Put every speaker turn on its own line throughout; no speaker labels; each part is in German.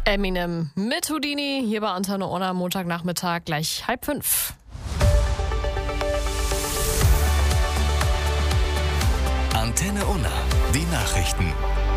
Eminem mit Houdini hier bei Antenne Unna, Montagnachmittag, gleich 4:30.
Antenne Unna, die Nachrichten.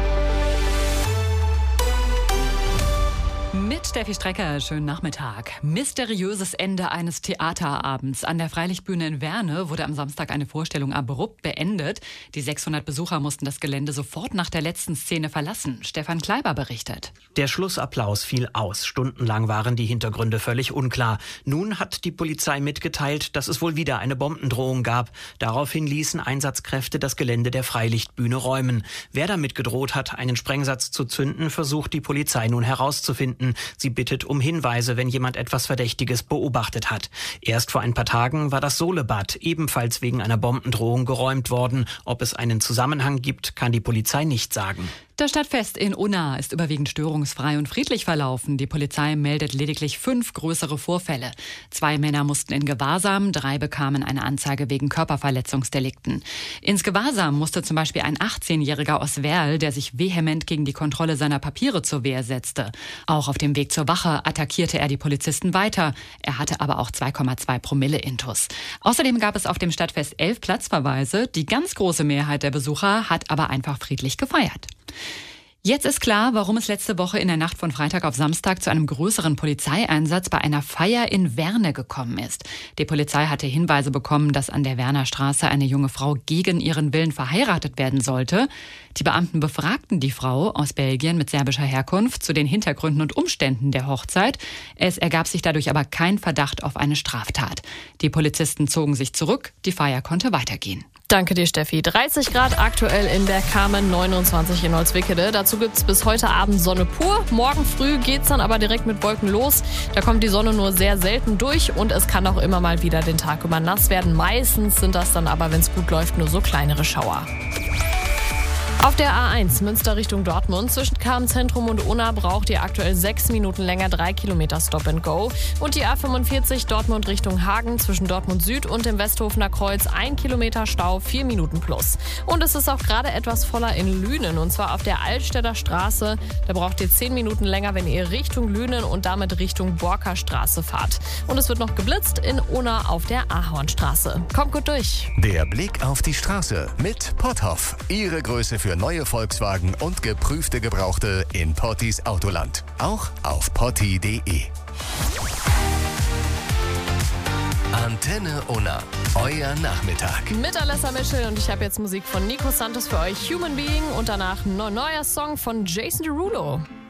Mit Steffi Strecker, schönen Nachmittag. Mysteriöses Ende eines Theaterabends. An der Freilichtbühne in Werne wurde am Samstag eine Vorstellung abrupt beendet. Die 600 Besucher mussten das Gelände sofort nach der letzten Szene verlassen. Stefan Kleiber berichtet.
Der Schlussapplaus fiel aus. Stundenlang waren die Hintergründe völlig unklar. Nun hat die Polizei mitgeteilt, dass es wohl wieder eine Bombendrohung gab. Daraufhin ließen Einsatzkräfte das Gelände der Freilichtbühne räumen. Wer damit gedroht hat, einen Sprengsatz zu zünden, versucht die Polizei nun herauszufinden. Sie bittet um Hinweise, wenn jemand etwas Verdächtiges beobachtet hat. Erst vor ein paar Tagen war das Solebad ebenfalls wegen einer Bombendrohung geräumt worden. Ob es einen Zusammenhang gibt, kann die Polizei nicht sagen.
Das Stadtfest in Unna ist überwiegend störungsfrei und friedlich verlaufen. Die Polizei meldet lediglich 5 größere Vorfälle. 2 Männer mussten in Gewahrsam, 3 bekamen eine Anzeige wegen Körperverletzungsdelikten. Ins Gewahrsam musste zum Beispiel ein 18-Jähriger aus Werl, der sich vehement gegen die Kontrolle seiner Papiere zur Wehr setzte. Auch auf dem Weg zur Wache attackierte er die Polizisten weiter. Er hatte aber auch 2,2 Promille Intus. Außerdem gab es auf dem Stadtfest 11 Platzverweise. Die ganz große Mehrheit der Besucher hat aber einfach friedlich gefeiert. Jetzt ist klar, warum es letzte Woche in der Nacht von Freitag auf Samstag zu einem größeren Polizeieinsatz bei einer Feier in Werne gekommen ist. Die Polizei hatte Hinweise bekommen, dass an der Werner Straße eine junge Frau gegen ihren Willen verheiratet werden sollte. Die Beamten befragten die Frau aus Belgien mit serbischer Herkunft zu den Hintergründen und Umständen der Hochzeit. Es ergab sich dadurch aber kein Verdacht auf eine Straftat. Die Polizisten zogen sich zurück, die Feier konnte weitergehen.
Danke dir, Steffi. 30 Grad aktuell in der Carmen, 29 in Holzwickede. Dazu gibt's bis heute Abend Sonne pur. Morgen früh geht's dann aber direkt mit Wolken los. Da kommt die Sonne nur sehr selten durch und es kann auch immer mal wieder den Tag über nass werden. Meistens sind das dann aber, wenn es gut läuft, nur so kleinere Schauer. Auf der A1 Münster Richtung Dortmund zwischen Carmen-Zentrum und Unna braucht ihr aktuell 6 Minuten länger 3 Kilometer Stop and Go. Und die A45 Dortmund Richtung Hagen zwischen Dortmund Süd und dem Westhofener Kreuz 1 Kilometer Stau, 4 Minuten plus. Und es ist auch gerade etwas voller in Lünen und zwar auf der Altstädter Straße. Da braucht ihr 10 Minuten länger, wenn ihr Richtung Lünen und damit Richtung Borker Straße fahrt. Und es wird noch geblitzt in Unna auf der Ahornstraße. Kommt gut durch.
Der Blick auf die Straße mit Potthoff. Ihre Größe für neue Volkswagen und geprüfte Gebrauchte in Pottis Autoland. Auch auf potti.de. Antenne Unna, euer Nachmittag.
Mit Alessa Michel und ich habe jetzt Musik von Nico Santos für euch, Human Being, und danach ein neuer Song von Jason Derulo.